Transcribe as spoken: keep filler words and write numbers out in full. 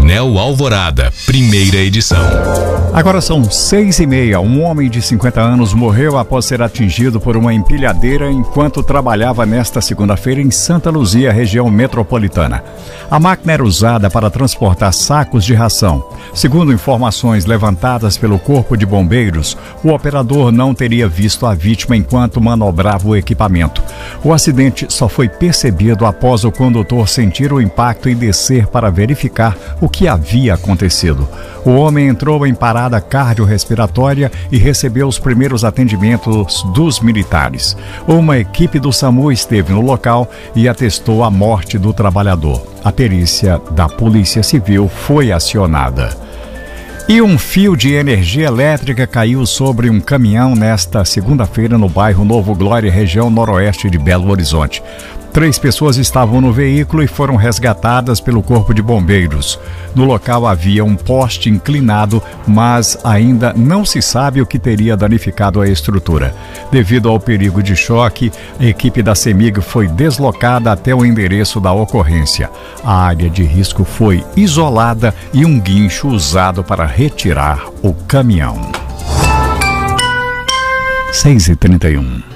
Jornal Alvorada, primeira edição. Agora são seis e meia. Um homem de cinquenta anos morreu após ser atingido por uma empilhadeira enquanto trabalhava nesta segunda-feira em Santa Luzia, região metropolitana. A máquina era usada para transportar sacos de ração. Segundo informações levantadas pelo Corpo de Bombeiros, o operador não teria visto a vítima enquanto manobrava o equipamento. O acidente só foi percebido após o condutor sentir o impacto e descer para verificar o que havia acontecido. O homem entrou em parada cardiorrespiratória e recebeu os primeiros atendimentos dos militares. Uma equipe do SAMU esteve no local e atestou a morte do trabalhador. A perícia da Polícia Civil foi acionada. E um fio de energia elétrica caiu sobre um caminhão nesta segunda-feira no bairro Novo Glória, região noroeste de Belo Horizonte. Três pessoas estavam no veículo e foram resgatadas pelo Corpo de Bombeiros. No local havia um poste inclinado, mas ainda não se sabe o que teria danificado a estrutura. Devido ao perigo de choque, a equipe da CEMIG foi deslocada até o endereço da ocorrência. A área de risco foi isolada e um guincho usado para retirar o caminhão. seis e trinta e um.